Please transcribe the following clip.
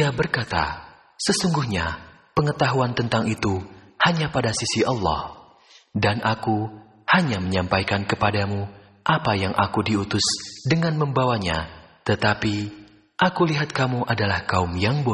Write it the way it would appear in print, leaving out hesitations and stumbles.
Ia berkata, sesungguhnya pengetahuan tentang itu hanya pada sisi Allah, dan aku hanya menyampaikan kepadamu apa yang aku diutus dengan membawanya, tetapi aku lihat kamu adalah kaum yang bodoh.